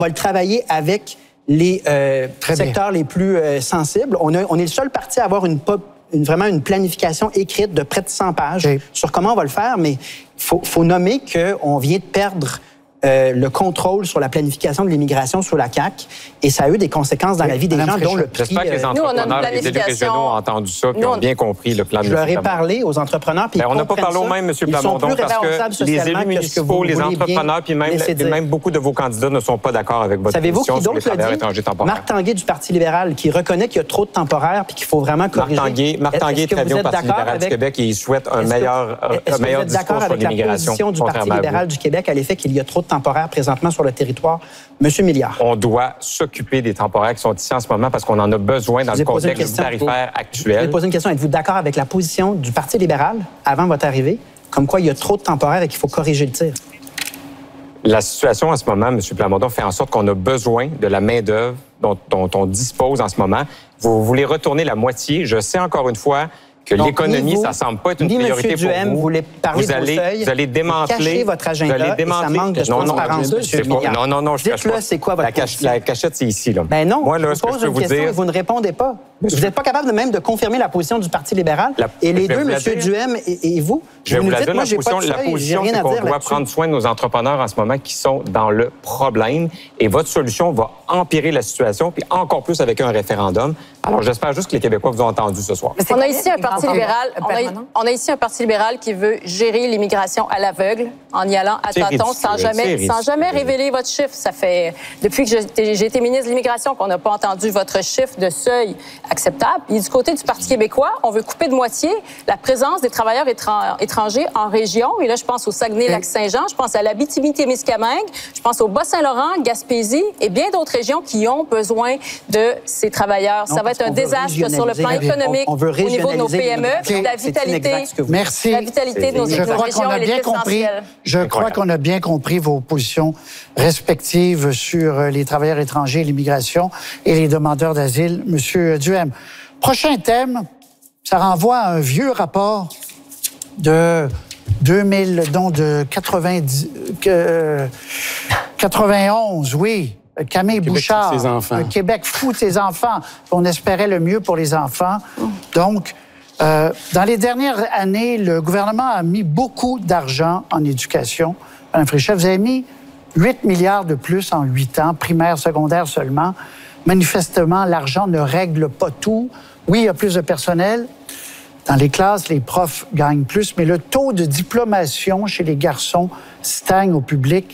va le travailler avec les secteurs les plus sensibles. On est le seul parti à avoir vraiment une planification écrite de près de 100 pages sur comment on va le faire, mais faut nommer qu'on vient de perdre le contrôle sur la planification de l'immigration sous la CAQ, et ça a eu des conséquences dans la vie des gens, dont le prix... J'espère que les entrepreneurs et les élus régionaux ont entendu ça et ont bien compris le plan de M. Je leur ai parlé aux entrepreneurs, puis on n'a pas parlé au même, M. Plamondon, parce que les élus municipaux, les entrepreneurs, puis même beaucoup de vos candidats ne sont pas d'accord avec votre position sur les travailleurs étrangers temporaires. Marc Tanguay du Parti libéral, qui reconnaît qu'il y a trop de temporaires puis qu'il faut vraiment corriger. Marc Tanguay est très bien au Parti libéral du Québec et il souhaite un meilleur discours sur l'immigration. Est-ce que vous êtes d'accord avec la position du Parti libéral du Québec à l'effet qu'il y a trop de temporaires présentement sur le territoire? Monsieur Milliard. On doit s'occuper des temporaires qui sont ici en ce moment parce qu'on en a besoin dans le contexte tarifaire actuel. Je vais poser une question. Êtes-vous d'accord avec la position du Parti libéral avant votre arrivée, comme quoi il y a trop de temporaires et qu'il faut corriger le tir? La situation en ce moment, M. Plamondon, fait en sorte qu'on a besoin de la main-d'œuvre dont on dispose en ce moment. Vous voulez retourner la moitié. Je sais encore une fois que l'économie, ça ne semble pas être une priorité pour vous. Vous voulez parler de vos seuils, vous allez démanteler... Cacher votre agenda et ça manque de transparence, M. Milliard. Non, je ne cache pas. Dites-le, c'est quoi votre position? La cachette, c'est ici, là. Ben non, moi, là, je vous pose une question et vous ne répondez pas. Vous n'êtes pas capable même de confirmer la position du Parti libéral. Et les deux, M. Duhem et vous, je vais vous la dire, la position, c'est qu'on doit prendre soin de nos entrepreneurs en ce moment qui sont dans le problème. Et votre solution va empirer la situation, puis encore plus avec un référendum. Alors, j'espère juste que les Québécois vous ont entendu ce soir. On a ici un Parti libéral, on a ici un Parti libéral qui veut gérer l'immigration à l'aveugle, en y allant à tâtons, sans jamais révéler votre chiffre. Ça fait, depuis que j'ai été ministre de l'Immigration, qu'on n'a pas entendu votre chiffre de seuil acceptable. Et du côté du Parti québécois, on veut couper de moitié la présence des travailleurs étrangers en région. Et là, je pense au Saguenay-Lac-Saint-Jean, je pense à l'Abitibi-Témiscamingue, je pense au Bas-Saint-Laurent, Gaspésie et bien d'autres régions qui ont besoin de ces travailleurs. Ça va être un désastre sur le plan économique, au niveau de nos PME, la vitalité, merci. La vitalité de nos régions, elle est essentielle. Je crois qu'on a bien compris vos positions respectives sur les travailleurs étrangers, l'immigration et les demandeurs d'asile. Monsieur Duhem, prochain thème, ça renvoie à un vieux rapport de 91, oui. Camille Bouchard, Québec fout ses enfants. On espérait le mieux pour les enfants. Donc, dans les dernières années, le gouvernement a mis beaucoup d'argent en éducation. Mme Fréchette, vous avez mis 8 milliards de plus en 8 ans, primaire, secondaire seulement. Manifestement, l'argent ne règle pas tout. Oui, il y a plus de personnel. Dans les classes, les profs gagnent plus, mais le taux de diplomation chez les garçons stagne au public,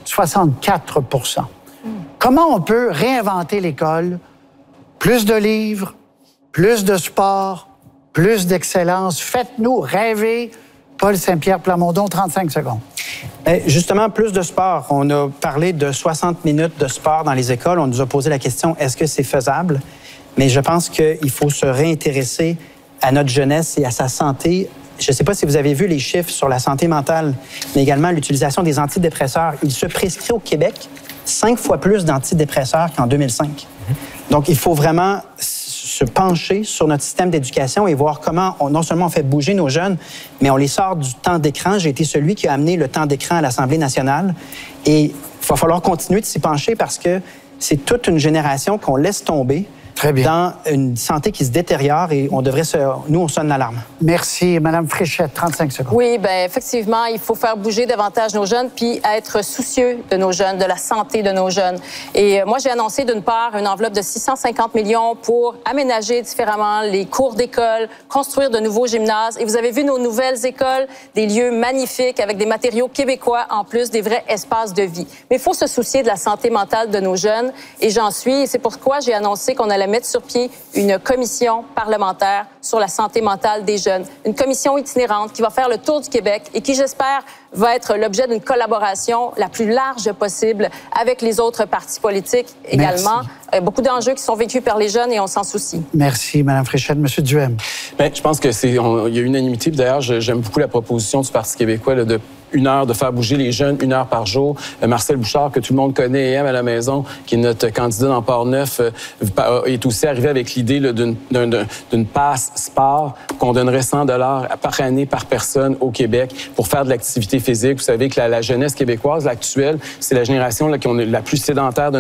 64 %. Comment on peut réinventer l'école? Plus de livres, plus de sport, plus d'excellence. Faites-nous rêver. Paul Saint-Pierre Plamondon, 35 secondes. Justement, plus de sport. On a parlé de 60 minutes de sport dans les écoles. On nous a posé la question, est-ce que c'est faisable? Mais je pense qu'il faut se réintéresser à notre jeunesse et à sa santé. Je ne sais pas si vous avez vu les chiffres sur la santé mentale, mais également l'utilisation des antidépresseurs. Il se prescrit au Québec 5 fois plus d'antidépresseurs qu'en 2005. Donc, il faut vraiment se pencher sur notre système d'éducation et voir comment, non seulement on fait bouger nos jeunes, mais on les sort du temps d'écran. J'ai été celui qui a amené le temps d'écran à l'Assemblée nationale. Et il va falloir continuer de s'y pencher parce que c'est toute une génération qu'on laisse tomber dans une santé qui se détériore et on devrait nous, on sonne l'alarme. Merci. Madame Fréchette, 35 secondes. Oui, bien, effectivement, il faut faire bouger davantage nos jeunes puis être soucieux de nos jeunes, de la santé de nos jeunes. Et moi, j'ai annoncé d'une part une enveloppe de 650 millions pour aménager différemment les cours d'école, construire de nouveaux gymnases. Et vous avez vu nos nouvelles écoles, des lieux magnifiques avec des matériaux québécois en plus, des vrais espaces de vie. Mais il faut se soucier de la santé mentale de nos jeunes et j'en suis. Et c'est pourquoi j'ai annoncé qu'on allait mettre sur pied une commission parlementaire sur la santé mentale des jeunes. Une commission itinérante qui va faire le tour du Québec et qui, j'espère, va être l'objet d'une collaboration la plus large possible avec les autres partis politiques également. Beaucoup d'enjeux qui sont vécus par les jeunes et on s'en soucie. Merci, Mme Fréchette. Monsieur Duhem. Bien, je pense qu'il y a unanimité. D'ailleurs, j'aime beaucoup la proposition du Parti québécois là, de 1 heure, de faire bouger les jeunes 1 heure par jour. Marcel Bouchard, que tout le monde connaît et aime à la maison, qui est notre candidat dans Port-Neuf, est aussi arrivé avec l'idée d'une passe sport qu'on donnerait 100 $ par année par personne au Québec pour faire de l'activité physique. Vous savez que la jeunesse québécoise, l'actuelle, c'est la génération là, qui est la plus sédentaire de